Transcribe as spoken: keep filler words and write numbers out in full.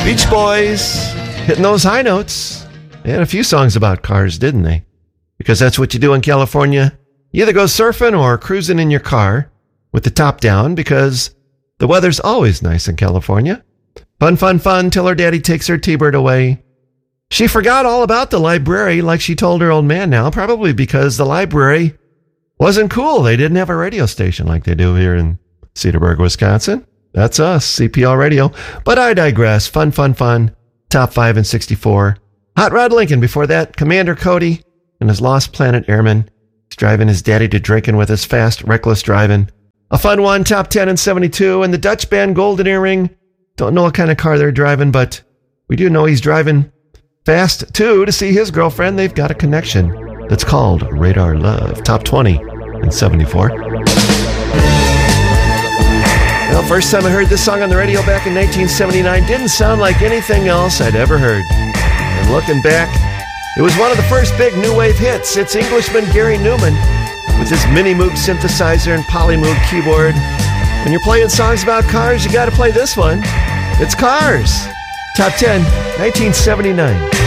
Beach Boys, hitting those high notes. They had a few songs about cars, didn't they? Because that's what you do in California. You either go surfing or cruising in your car with the top down because the weather's always nice in California. Fun, fun, fun till her daddy takes her T-Bird away. She forgot all about the library like she told her old man now, probably because the library wasn't cool. They didn't have a radio station like they do here in Cedarburg, Wisconsin. That's us, C P L Radio. But I digress. Fun, fun, fun. Top five and sixty-four. Hot Rod Lincoln. Before that, Commander Cody and his Lost Planet Airman. He's driving his daddy to drinking with his fast, reckless driving. A fun one, top ten and seventy-two. And the Dutch band Golden Earring. Don't know what kind of car they're driving, but we do know he's driving fast, too, to see his girlfriend. They've got a connection that's called Radar Love. Top twenty and seventy-four. Well, first time I heard this song on the radio back in nineteen seventy-nine, didn't sound like anything else I'd ever heard. And looking back, it was one of the first big new wave hits. It's Englishman Gary Newman with his Mini Moog synthesizer and Polymoog keyboard. When you're playing songs about cars, you got to play this one. It's Cars. Top ten, nineteen seventy-nine.